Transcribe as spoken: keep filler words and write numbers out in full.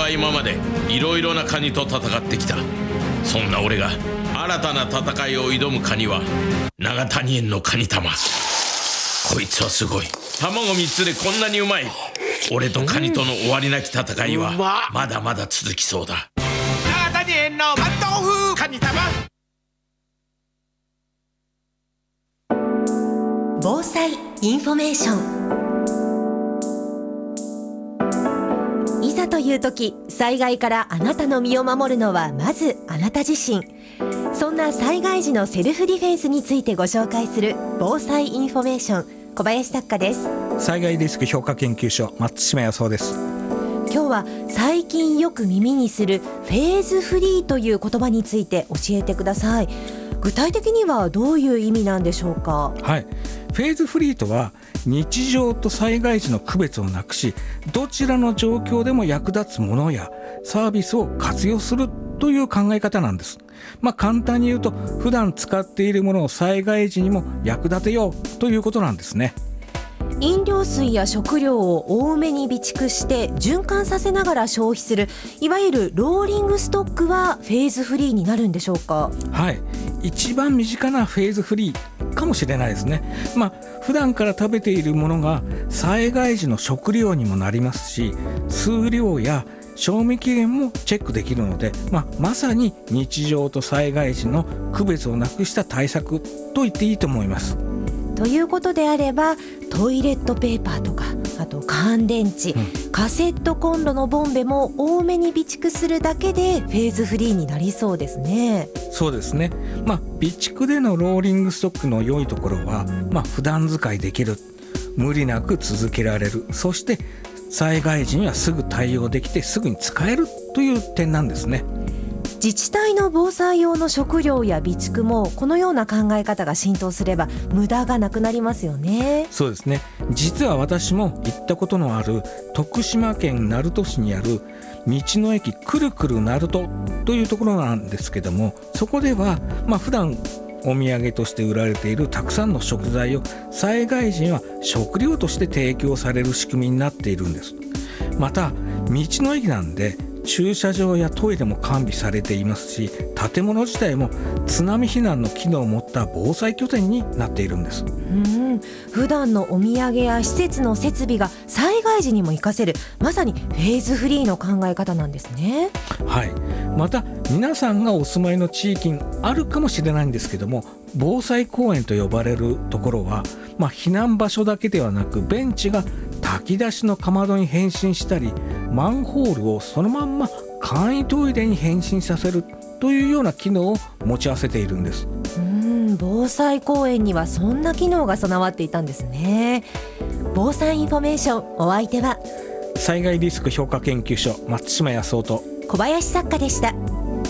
は今までいろいろなカニと戦ってきた。そんな俺が新たな戦いを挑むカニは長谷園のカニ玉。こいつはすごい。卵みっつでこんなにうまい。俺とカニとの終わりなき戦いはまだまだ続きそうだ。 長谷園のパン豆腐カニ玉。 防災インフォメーション。いざという時、災害からあなたの身を守るのはまずあなた自身。そんな災害時のセルフディフェンスについてご紹介する防災インフォメーション、小林作家です。 災害リスク評価研究所、松島康夫です。 今日は最近よく耳にするフェーズフリーという言葉について教えてください。具体的にはどういう意味なんでしょうか。 はい、フェーズフリーとは日常と災害時の区別をなくし、どちらの状況でも役立つものやサービスを活用するという考え方なんです。まあ簡単に言うと、普段使っているものを災害時にも役立てようということなんですね。 飲料水や食料を多めに備蓄して循環させながら消費する、いわゆるローリングストックはフェーズフリーになるんでしょうか。 はい、一番身近なフェーズフリーかもしれないですね。まあ普段から食べているものが災害時の食料にもなりますし、数量や賞味期限もチェックできるので、まあ、まさに日常と災害時の区別をなくした対策と言っていいと思います。 ということであれば、トイレットペーパーとか、あと乾電池、うん、カセットコンロのボンベも多めに備蓄するだけでフェーズフリーになりそうですね。 そうですね。まあ備蓄でのローリングストックの良いところは、まあ普段使いできる、無理なく続けられる、そして災害時にはすぐ対応できてすぐに使えるという点なんですね。 自治体の防災用の食料や備蓄もこのような考え方が浸透すれば無駄がなくなりますよね。 そうですね。実は私も行ったことのある徳島県鳴門市にある道の駅くるくる鳴門というところなんですけども、そこではまあ普段お土産として売られているたくさんの食材を災害時には食料として提供される仕組みになっているんです。また道の駅なんで駐車場やトイレも完備されていますし、建物自体も津波避難の機能を持った防災拠点になっているんです。 うん、普段のお土産や施設の設備が災害時にも活かせる、まさにフェーズフリーの考え方なんですね。 はい、また皆さんがお住まいの地域にあるかもしれないんですけども、防災公園と呼ばれるところは、まあ、避難場所だけではなく、ベンチが炊き出しのかまどに変身したり、マンホールをそのまんま簡易トイレに変身させるというような機能を持ち合わせているんです。 うーん、防災公園にはそんな機能が備わっていたんですね。防災インフォメーション、お相手は災害リスク評価研究所、松島康夫と小林作家でした。